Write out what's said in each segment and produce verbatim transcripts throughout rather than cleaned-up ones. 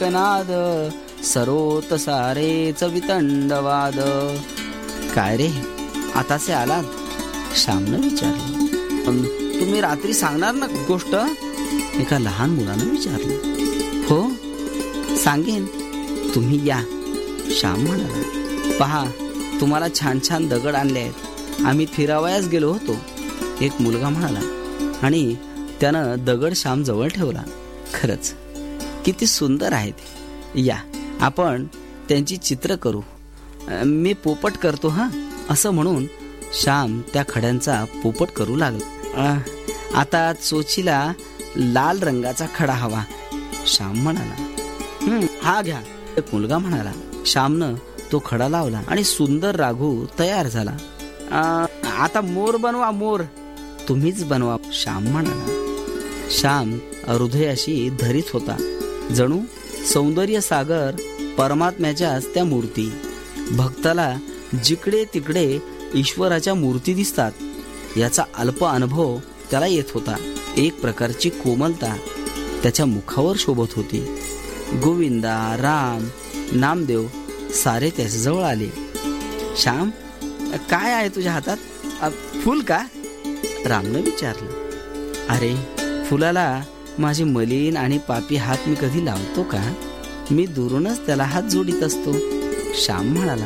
नाद सरोत सारेच वितंडवाद. काय रे, आताचे आलात? श्यामनं विचारलं. तुम्ही रात्री सांगणार ना गोष्ट? एका लहान मुलानं विचारलं. हो सांगेन, तुम्ही या, श्याम म्हणाला. पहा, तुम्हाला छान छान दगड आणले आहेत. आम्ही फिरावयास गेलो होतो, एक मुलगा म्हणाला. आणि त्यानं दगड श्याम जवळ ठेवला. खरंच किती सुंदर आहेत. या, आपण त्यांची चित्र करू. मी पोपट करतो हा, असं म्हणून श्याम त्या खड्यांचा पोपट करू लागला. आता चोचीला लाल रंगाचा खडा हवा, श्याम म्हणाला. हम्म हा घ्या, एक मुलगा म्हणाला. श्यामनं तो खडा लावला आणि सुंदर राघू तयार झाला. आता मोर बनवा, मोर. तुम्हीच बनवा, श्याम म्हणाला. श्याम हृदयाशी धरीत होता. जणू सौंदर्य सागर परमात्म्याच्याच त्या मूर्ती. भक्ताला जिकडे तिकडे ईश्वराच्या मूर्ती दिसतात, याचा अल्प अनुभव त्याला येत होता. एक प्रकारची कोमलता त्याच्या मुखावर शोभत होती. गोविंदा, राम, नामदेव सारे त्याच्याजवळ आले. श्याम, काय आहे तुझ्या हातात? फुल का? रामनं विचारलं. अरे, फुलाला माझे मलिन आणि पापी हात मी कधी लावतो का? मी दुरूनच त्याला हात जोडीत असतो, श्याम म्हणाला.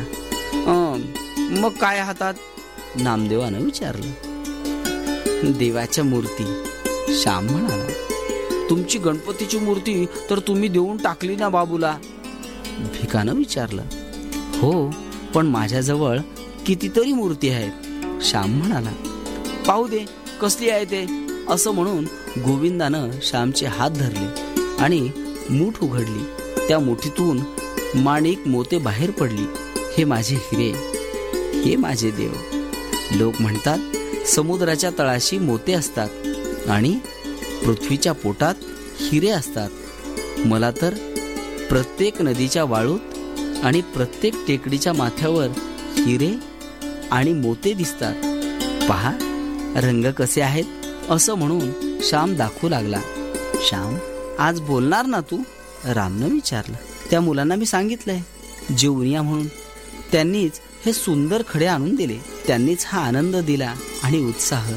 मग काय हातात? नामदेवानं विचारलं. देवाच्या मूर्ती, श्याम म्हणाला. तुमची गणपतीची मूर्ती तर तुम्ही देऊन टाकली ना बाबूला? भिकानं विचारलं. हो, पण माझ्याजवळ कितीतरी मूर्ती आहेत, श्याम म्हणाला. पाहू दे कसली आहे ते, असं म्हणून गोविंदानं श्यामचे हात धरले आणि मूठ उघडली. त्या मुठीतून माणिक मोते बाहेर पडली. हे माझे हिरे, हे माझे देव. लोक म्हणतात समुद्राच्या तळाशी मोते असतात आणि पृथ्वीच्या पोटात हिरे असतात. मला तर प्रत्येक नदीच्या वाळूत आणि प्रत्येक टेकडीच्या माथ्यावर हिरे आणि मोते दिसतात. पहा रंग कसे आहेत, असं म्हणून श्याम दाखवू लागला. श्याम, आज बोलणार ना तू? रामनं विचारलं. त्या मुलांना मी सांगितलंय जेवून या म्हणून. त्यांनीच हे सुंदर खडे आणून दिले. त्यांनीच हा आनंद दिला आणि उत्साह.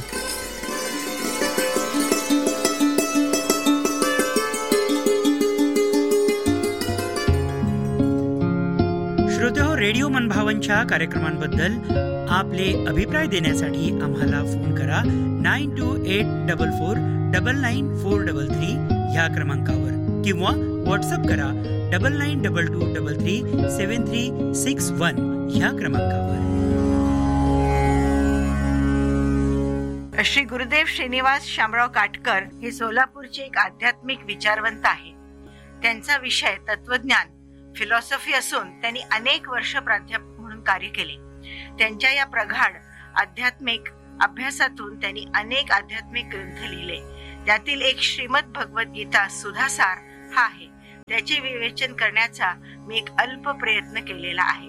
श्रोत्यो, रेडिओ मनभावनच्या कार्यक्रमांबद्दल आपले अभिप्राय देण्यासाठी आम्हाला फोन करा. Nine to eight double four double nine four double three ह्या क्रमांकावर किंवा व्हॉट्सअप करा double nine double two double three सेवन थ्री सिक्स वन ह्या क्रमांकावर. श्री गुरुदेव श्रीनिवास शामराव काटकर हे सोलापूरचे एक आध्यात्मिक विचारवंत आहे. त्यांचा विषय तत्वज्ञान फिलॉसॉफी असून त्यांनी अनेक वर्ष प्राध्यापक म्हणून कार्य केले. त्यांच्या या प्रगाढ आध्यात्मिक अभ्यासातून त्यांनी अनेक आध्यात्मिक ग्रंथ लिहिले. त्यातील एक श्रीमद भगवत गीता सुधासार हा आहे. त्याचे विवेचन करण्याचा मी एक अल्प प्रयत्न केलेला आहे.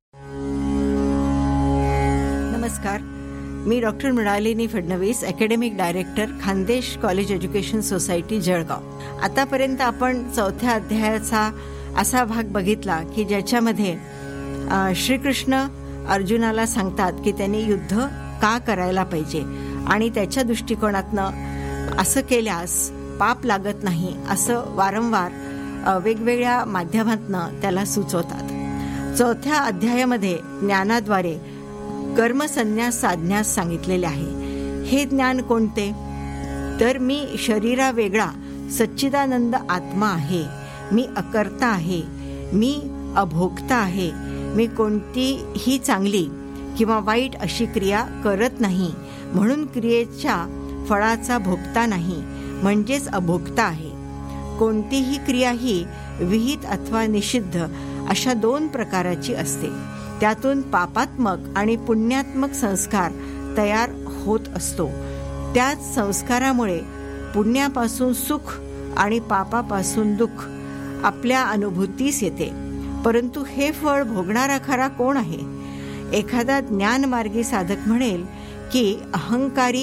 नमस्कार, मी doctor Mrinalini Fadnavis, academic director, Khandesh college education society, Jalgaon. आतापर्यंत आपण चौथ्या अध्यायाचा असा भाग बघितला की ज्याच्यामध्ये श्रीकृष्ण अर्जुनाला सांगतात की त्यांनी युद्ध का करायला पाहिजे आणि त्याच्या दृष्टिकोनातनं असं केल्यास पाप लागत नाही असं वारंवार वेगवेगळ्या माध्यमातनं त्याला सुचवतात. चौथ्या अध्यायामध्ये ज्ञानाद्वारे कर्मसन्यास साधण्यास सांगितलेले आहे. हे ज्ञान कोणते? तर मी शरीरा वेगळा सच्चिदानंद आत्मा आहे, मी अकर्ता आहे, मी अभोक्ता आहे, मी कोणतीही चांगली किंवा वाईट अशी क्रिया करत नाही म्हणून क्रियेच्या फळाचा भोगता नाही म्हणजेच अभोक्ता आहे. कोणतीही क्रिया ही विहित अथवा निषिद्ध अशा दोन प्रकाराची असते. त्यातून पापात्मक आणि पुण्यात्मक संस्कार तयार होत असतो. त्याच संस्कारामुळे पुण्यापासून सुख आणि पापापासून दुःख आपल्या अनुभूतीस येते. परंतु हे फळ भोगणारा खरा कोण आहे? एखादा ज्ञानमार्गी साधक म्हणेल की अहंकारी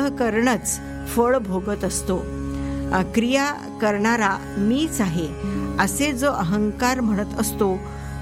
अंतःकरणच फळ भोगत असतो, क्रिया करणारा मीच आहे असे जो अहंकार म्हणत असतो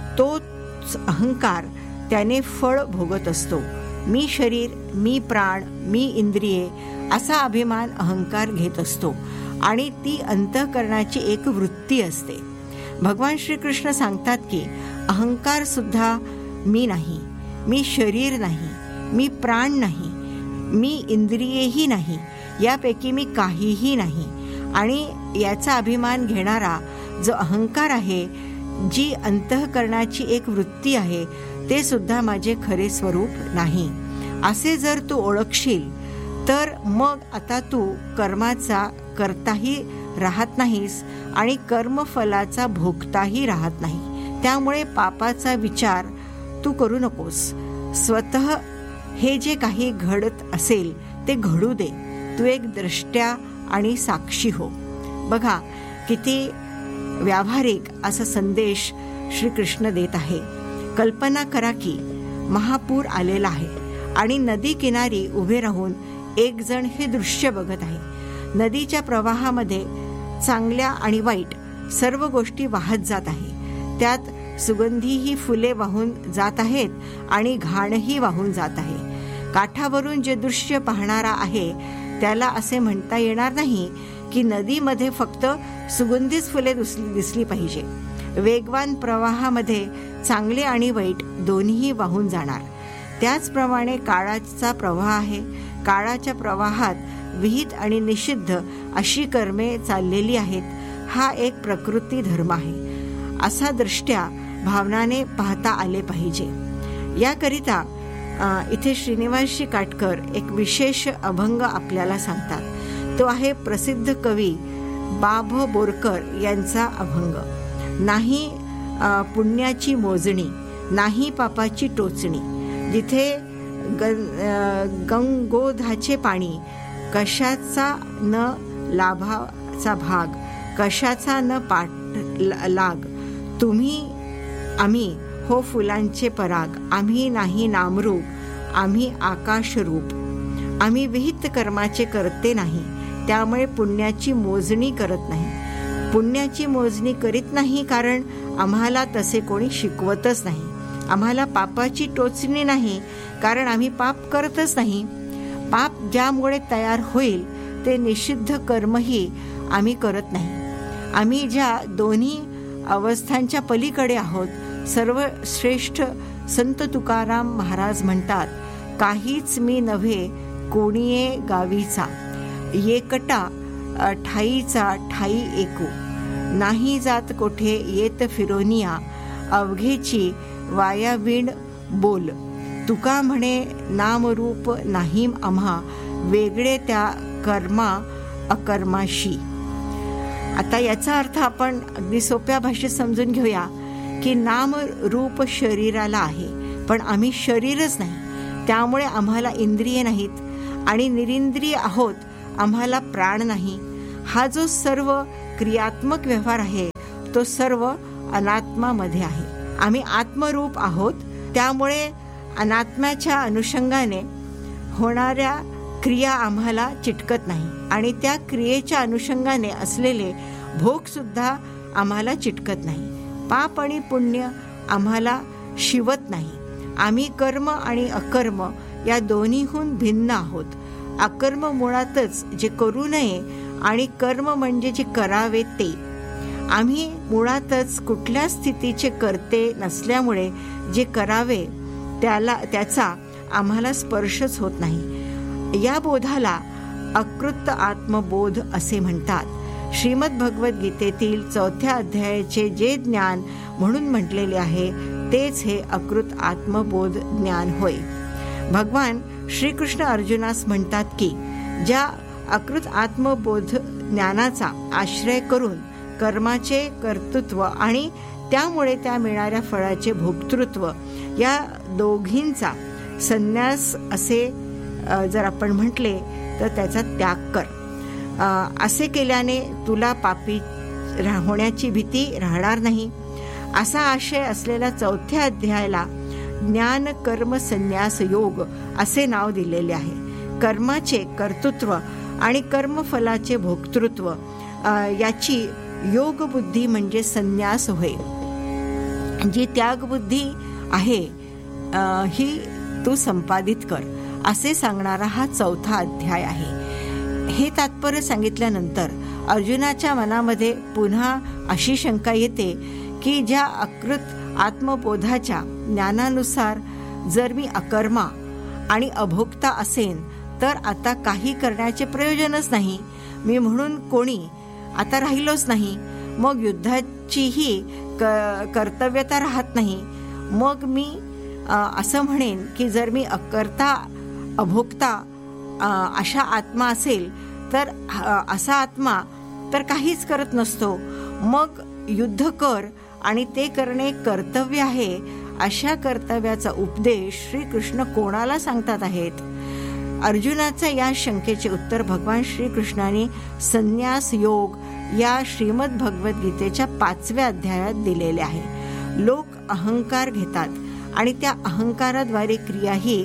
तोच अहंकार त्याने फळ भोगत असतो. मी शरीर, मी प्राण, मी इंद्रिये असा अभिमान अहंकार घेत असतो आणि ती अंतःकरणाची एक वृत्ती असते. भगवान श्रीकृष्ण सांगतात की अहंकार सुद्धा मी नाही, मी शरीर नाही, मी प्राण नाही, मी इंद्रियेही नाही, यापैकी मी काहीही नाही. आणि याचा अभिमान घेणारा जो अहंकार आहे, जी अंतःकरणाची एक वृत्ती आहे, ते सुद्धा माझे खरे स्वरूप नाही. असे जर तू ओळखशील तर मग आता तू कर्माचा करताही राहत नाहीस आणि कर्मफलाचा भोगताही राहत नाही. त्यामुळे पापाचा विचार तू करू नकोस. स्वतः हे जे काही घडत असेल ते घडू दे. तू एक द्रष्ट्या आणि साक्षी हो. बघा किती व्यावहारिक असा संदेश श्रीकृष्ण देत आहे. कल्पना करा की महापूर आलेला आहे आणि नदी किनारी उभे राहून एक जण हे दृश्य बघत आहे. नदीच्या प्रवाहामध्ये चांगल्या आणि वाईट सर्व गोष्टी वाहत जात आहे. त्यात सुगंधीही फुले वाहून जात आहेत आणि घाणही वाहून जात आहे. काठावरून जे दृश्य पाहणारा आहे त्याला असे म्हणता येणार नाही की नदीमध्ये फक्त सुगंधीच फुले दिसली पाहिजे. वेगवान प्रवाहामध्ये चांगले आणि वाईट दोन्ही वाहून जाणार. त्याचप्रमाणे काळाचा प्रवाह आहे. काळाच्या प्रवाहात विहित आणि निषिद्ध अशी कर्मे चाललेली आहेत. हा एक प्रकृती धर्म आहे. असा दृष्ट्या भावनाने पाहता आले पाहिजे. याकरिता इथे श्रीनिवासजी काटकर एक विशेष अभंग आपल्याला सांगतात. तो आहे प्रसिद्ध कवी बाभ बोरकर यांचा अभंग. नाही पुण्याची मोजणी, नाही पापाची टोचणी, जिथे गंगोधाचे पाणी, कशाचा न लाभाचा भाग, कशाचा न पाठ लाग, तुम्ही आम्ही हो फुलांचे पराग, आम्ही नाही नामरूप, आम्ही आकाशरूप. आम्ही विहित कर्माचे करते नाही, त्यामुळे पुण्याची मोजणी करत नाही. पुण्याची मोजणी करीत नाही कारण आम्हाला तसे कोणी शिकवतच नाही. आम्हाला पापाची टोचणी नाही कारण आम्ही पाप करतच नाही. पाप ज्यामुळे तयार होईल ते निषिद्ध कर्मही आम्ही करत नाही. आम्ही ज्या दोन्ही अवस्थांच्या पलीकडे आहोत. सर्वश्रेष्ठ संत तुकाराम महाराज म्हणतात, काहीच मी नव्हे कोणीये गावीचा, एकटा ठाईचा ठाई एकू, नाही जात कोठे येत फिरोनिया, अवघेची वायावीण बोल, तुका म्हणे नामरूप नाही आम्हा, वेगळे त्या कर्मा अकर्माशी. आता याचा अर्थ आपण अगदी सोप्या भाषेत समजून घेऊया की नाम रूप शरीराला आहे, पण आम्ही शरीरच नाही. त्यामुळे आम्हाला इंद्रिये नाहीत आणि निरिंद्रिय आहोत. आम्हाला प्राण नाही. हा जो सर्व क्रियात्मक व्यवहार आहे तो सर्व अनात्मामध्ये आहे. आम्ही आत्मरूप आहोत. त्यामुळे अनात्म्याच्या अनुषंगाने होणाऱ्या क्रिया आम्हाला चिटकत नाही आणि त्या क्रियेच्या अनुषंगाने असलेले भोग सुद्धा आम्हाला चिटकत नाही. पाप आणि पुण्य आम्हाला शिवत नाही. आम्ही कर्म आणि अकर्म या दोन्हीहून भिन्न आहोत. अकर्म मुळातच जे करू नये आणि कर्म म्हणजे जे करावे ते. आम्ही मुळातच कुठल्या स्थितीचे करते नसल्यामुळे जे करावे त्याला त्याचा आम्हाला स्पर्शच होत नाही. या बोधाला अकृत आत्मबोध असे म्हणतात. श्रीमद भगवद्गीतेतील चौथ्या अध्यायाचे जे ज्ञान म्हणून म्हटलेले आहे तेच हे अकृत आत्मबोध ज्ञान होय. भगवान श्रीकृष्ण अर्जुनास म्हणतात की ज्या अकृत आत्मबोध ज्ञानाचा आश्रय करून कर्माचे कर्तृत्व आणि त्यामुळे त्या मिळणाऱ्या फळाचे भोक्तृत्व या दोघींचा संन्यास असे जर आपण म्हटले तर त्याचा त्याग कर. असे केल्याने तुला पापी होण्याची भीती राहणार नाही. असा आशय असलेल्या चौथ्या अध्यायाला ज्ञान कर्म संन्यास योग असे नाव दिलेले आहे. कर्माचे कर्तृत्व आणि कर्मफलाचे भोक्तृत्व याची योग बुद्धी म्हणजे संन्यास होय. जी त्यागबुद्धी आहे ही तू संपादित कर, असे सांगणारा हा चौथा अध्याय आहे. हे तात्पर्य सांगितल्यानंतर अर्जुनाच्या मनामध्ये पुन्हा अशी शंका येते की ज्या अकृत आत्मबोधाच्या ज्ञानानुसार जर मी अकर्मा आणि अभोक्ता असेन तर आता काही करण्याचे प्रयोजनच नाही, मी म्हणून कोणी आता राहिलोच नाही. मग युद्धाचीही क कर्तव्यता राहत नाही. मग मी असं म्हणेन की जर मी अकर्ता अभोक्ता अशा आत्मा असेल तर असा आत्मा तर काहीच करत नसतो. मग युद्ध कर आणि ते करणे कर्तव्य आहे, अशा कर्तव्याचा उपदेश श्रीकृष्ण कोणाला सांगतात आहेत? अर्जुनाच्या या शंकेचे उत्तर भगवान श्रीकृष्णाने संन्यास योग या श्रीमद भगवद्गीतेच्या पाचव्या अध्यायात दिलेले आहे. लोक अहंकार घेतात आणि त्या अहंकाराद्वारे क्रियाही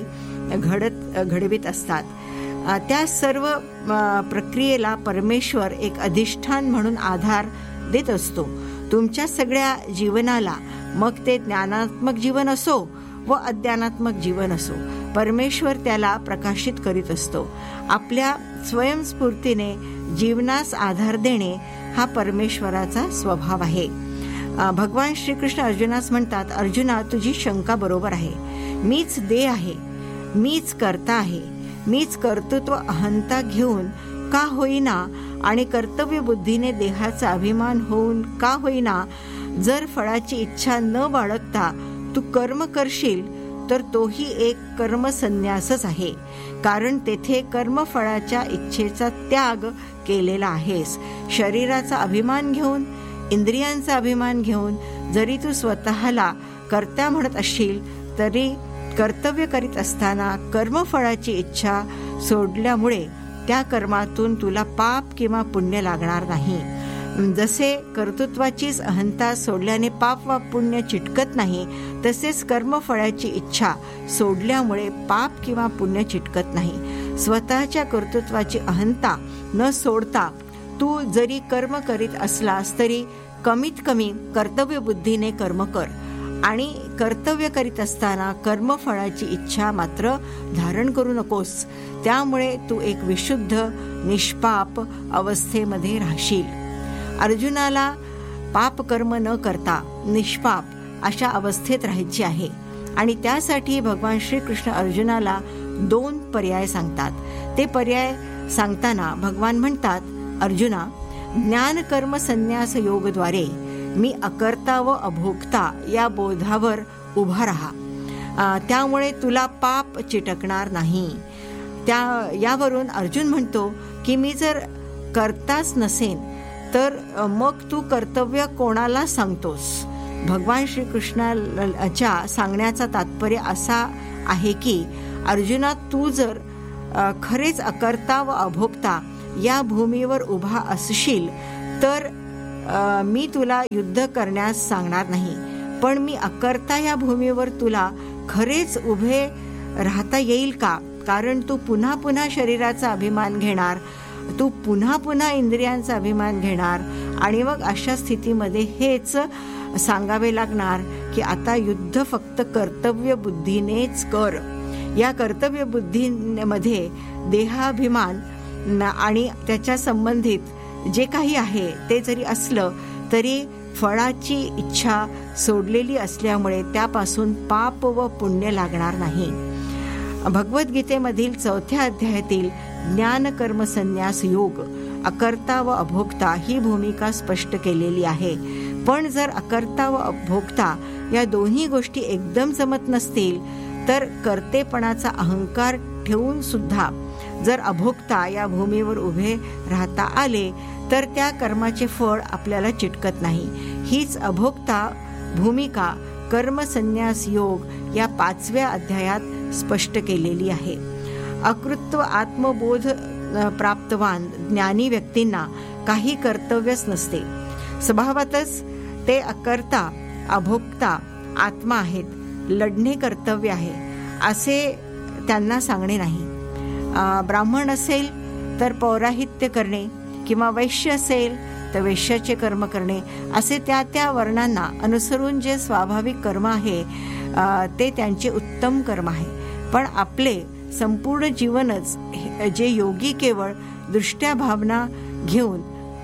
घडत घडवित असतात. त्या सर्व प्रक्रियेला परमेश्वर एक अधिष्ठान म्हणून आधार देत असतो. तुमच्या सगळ्या जीवनाला, मग ते ज्ञानात्मक जीवन असो व अज्ञानात्मक जीवन असो, परमेश्वर त्याला प्रकाशित करीत असतो. आपल्या स्वयंस्फूर्तीने जीवनास आधार देणे हा परमेश्वराचा स्वभाव आहे. भगवान श्रीकृष्ण अर्जुनास म्हणतात, अर्जुना तुझी शंका बरोबर आहे. मीच देह आहे, मीच कर्ता आहे, मीच कर्तृत्व अहंता घेऊन का होईना आणि कर्तव्य बुद्धीने देहाचा अभिमान होऊन का होईना, जर फळाची इच्छा न बाळगता तू कर्म करशील तर तोही एक कर्मसन्यासच आहे. कारण तेथे कर्मफळाच्या इच्छेचा त्याग केलेला आहेस. शरीराचा अभिमान घेऊन, इंद्रियांचा अभिमान घेऊन जरी तू स्वतःला कर्ता म्हणत असशील तरी कर्तव्य करीत असताना कर्मफळाची इच्छा सोडल्यामुळे त्या कर्मातून तुला पाप किंवा पुण्य लागणार नाही. जसे कर्तृत्वाचीच अहंता सोडल्याने पाप वा पुण्य चिटकत नाही, तसेच कर्मफळाची इच्छा सोडल्यामुळे पाप किंवा पुण्य चिटकत नाही. स्वतःच्या कर्तृत्वाची अहंता न सोडता तू जरी कर्म करीत असलास तरी कमीत कमी कर्तव्य बुद्धीने कर्म कर आणि कर्तव्य करीत असताना कर्मफळाची इच्छा मात्र धारण करू नकोस. त्यामुळे तू एक विशुद्ध निष्पाप अवस्थेमध्ये राहशील. अर्जुनाला पाप कर्म न करता निष्पाप अशा अवस्थेत राहायची आहे आणि त्यासाठी भगवान श्रीकृष्ण अर्जुनाला दोन पर्याय सांगतात. ते पर्याय सांगताना भगवान म्हणतात, अर्जुना, ज्ञान कर्म संन्यास योगद्वारे मी अकर्ता व अभोक्ता या बोधावर उभा राहा. त्यामुळे तुला पाप चिटकणार नाही. त्या यावरून अर्जुन म्हणतो की मी जर करताच नसेन तर मग तू कर्तव्य कोणाला सांगतोस? भगवान श्रीकृष्णाच्या सांगण्याचा तात्पर्य असा आहे की अर्जुना, तू जर खरेच अकर्ता व अभोक्ता या भूमीवर उभा असशील तर मी तुला युद्ध करण्यास सांगणार नाही, पण मी अकर्ता या भूमीवर तुला खरेच उभे राहता येईल का? कारण तू पुन्हा पुन्हा शरीराचा अभिमान घेणार, तू पुन्हा पुन्हा इंद्रियांचा अभिमान घेणार आणि मग अशा स्थितीमध्ये हेच सांगावे लागणार की आता युद्ध फक्त कर्तव्य बुद्धीनेच कर. या कर्तव्य बुद्धीमध्ये देहाभिमान आणि त्याच्या संबंधित जे काही आहे ते जरी असलं तरी फळाची इच्छा सोडलेली असल्यामुळे त्यापासून पाप व पुण्य लागणार नाही. भगवद्गीतेमधील चौथ्या अध्यायातील ज्ञान कर्म संन्यास योग अकर्ता व अभोक्ता ही भूमिका स्पष्ट केलेली आहे. पण जर अकर्ता व अभोक्ता या दोन्ही गोष्टी एकदम जमत नसतील तर कर्तेपणाचा अहंकार ठेवून सुद्धा जर अभोक्ता या भूमीवर उभे राहता आले तर त्या कर्माचे फळ आपल्याला चिटकत नाही. हीच अभोक्ता भूमिका कर्म संन्यास योग या पाचव्या अध्यायात स्पष्ट केलेली आहे. अकृत्व आत्मबोध प्राप्तवान ज्ञानी व्यक्तींना काही कर्तव्यच नसते. स्वभावातच ते अकर्ता अभोक्ता आत्मा आहेत. लढणे कर्तव्य आहे असे त्यांना सांगणे नाही. ब्राह्मण असेल तर पौराहित्य करणे किंवा वैश्य असेल तर वेश्याचे कर्म करणे, असे त्या त्या वर्णांना अनुसरून जे स्वाभाविक कर्म आहे ते त्यांचे उत्तम कर्म आहे. पण आपले संपूर्ण जीवनच जे योगी केवळ दृष्ट्या भावना घेऊन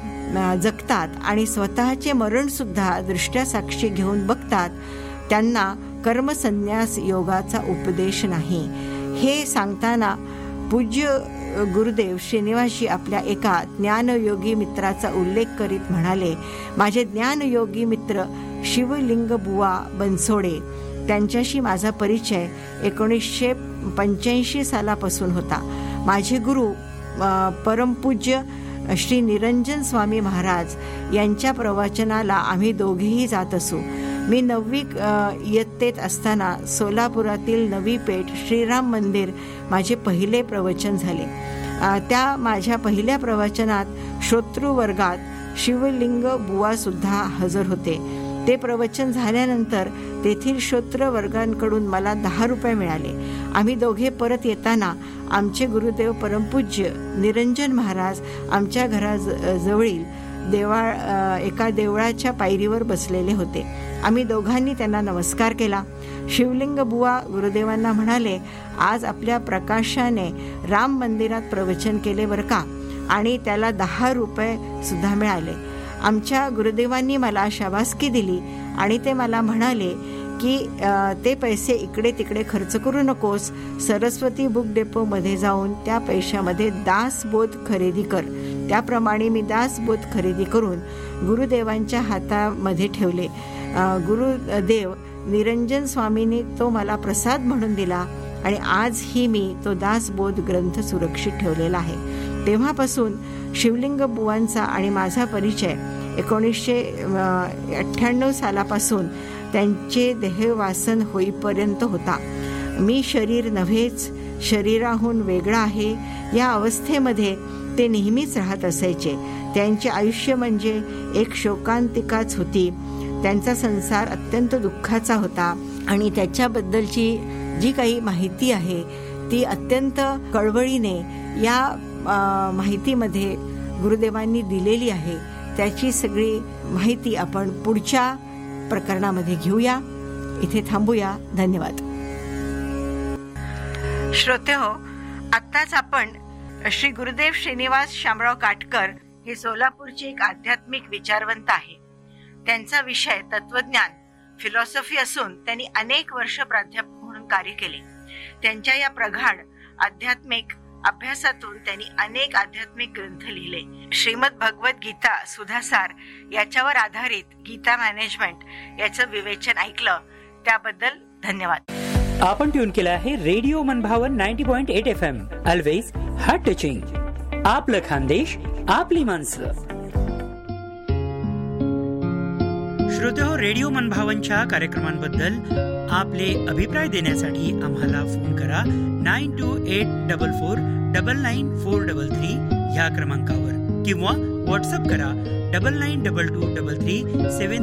जगतात आणि स्वतःचे मरणसुद्धा दृष्ट्या साक्षी घेऊन बघतात, त्यांना कर्मसन्यास योगाचा उपदेश नाही. हे सांगताना पूज्य गुरुदेव श्रीनिवासजी आपल्या एका ज्ञानयोगी मित्राचा उल्लेख करीत म्हणाले, माझे ज्ञानयोगी मित्र शिवलिंग बुवा बनसोडे, त्यांच्याशी माझा परिचय एकोणीसशे पंच्याऐंशी सालापासून होता. माझे गुरु परमपूज्य श्री निरंजन स्वामी महाराज यांच्या प्रवचनाला आम्ही दोघेही जात असू. मी नववी इयत्तेत असताना सोलापुरातील नवी पेठ श्रीराम मंदिर माझे पहिले प्रवचन झाले. त्या माझ्या पहिल्या प्रवचनात श्रोतृवर्गात शिवलिंग बुवा सुद्धा हजर होते. ते प्रवचन झाल्यानंतर तेथील श्रोत्र वर्गांकडून मला दहा रुपये मिळाले. आम्ही दोघे परत येताना आमचे गुरुदेव परमपूज्य निरंजन महाराज आमच्या घराजवळील देवाळ एका देवळाच्या पायरीवर बसलेले होते. आम्ही दोघांनी त्यांना नमस्कार केला. शिवलिंग बुवा गुरुदेवांना म्हणाले, आज आपल्या प्रकाशाने राम मंदिरात प्रवचन केले बरं का, आणि त्याला दहा रुपये सुद्धा मिळाले. आमच्या गुरुदेवांनी मला शाबासकी दिली आणि ते मला म्हणाले की ते पैसे इकडे तिकडे खर्च करू नकोस, सरस्वती बुक डेपोमध्ये जाऊन त्या पैशामध्ये दासबोध खरेदी कर. त्याप्रमाणे मी दासबोध खरेदी करून गुरुदेवांच्या हातामध्ये ठेवले. गुरुदेव निरंजन स्वामींनी तो मला प्रसाद म्हणून दिला आणि आजही मी तो दासबोध ग्रंथ सुरक्षित ठेवलेला आहे. तेव्हापासून शिवलिंग बुवांचा आणि माझा परिचय एकोणीसशे अठ्ठ्याण्णव सालापासून त्यांचे देहवासन होईपर्यंत होता. मी शरीर नव्हेच, शरीराहून वेगळा आहे या अवस्थेमध्ये ते नेहमीच राहत असायचे. त्यांचे आयुष्य म्हणजे एक शोकांतिकाच होती. त्यांचा संसार अत्यंत दुःखाचा होता आणि त्याच्याबद्दलची जी काही माहिती आहे ती अत्यंत कळवळीने या माहितीमध्ये गुरुदेवांनी दिलेली आहे. त्याची सगळी माहिती आपण पुढच्या प्रकरणामध्ये घेऊया. इथे थांबूया. धन्यवाद. श्रोतेहो, आत्ताच आपण श्री गुरुदेव श्रीनिवास शामराव काटकर हे सोलापूरचे एक आध्यात्मिक विचारवंत आहे. त्यांचा विषय तत्वज्ञान फिलॉसॉफी असून त्यांनी अनेक वर्ष प्राध्यापक म्हणून कार्य केले. त्यांच्या या प्रगाढ आध्यात्मिक अभ्यासातून त्यांनी अनेक आध्यात्मिक ग्रंथ लिहिले. श्रीमद भगवत गीता सुधासार याच्यावर आधारित गीता मॅनेजमेंट याचं विवेचन ऐकलं त्याबद्दल धन्यवाद. आपण ट्यून केलं आहे रेडिओ मनभावन ninety point eight F M. Always heart touching. आपलं खानदेश, आपली माणसं. श्रोतेहो, रेडिओ मनभावनच्या कार्यक्रमांबद्दल आपले अभिप्राय देण्यासाठी आम्हाला फोन करा nine to eight double four double nine four double three ह्या क्रमांकावर किंवा व्हॉट्सअप करा double nine double two double three सेवन